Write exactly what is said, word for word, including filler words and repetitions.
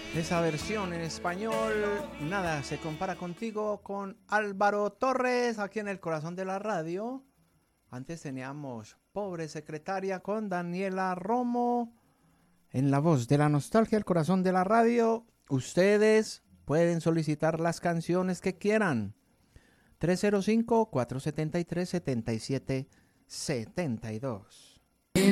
Esa versión en español, nada, se compara contigo con Álvaro Torres, aquí en el corazón de la radio. Antes teníamos Pobre Secretaria con Daniela Romo. En la voz de la nostalgia, el corazón de la radio, ustedes pueden solicitar las canciones que quieran. tres cero cinco, cuatro siete tres, siete siete siete dos.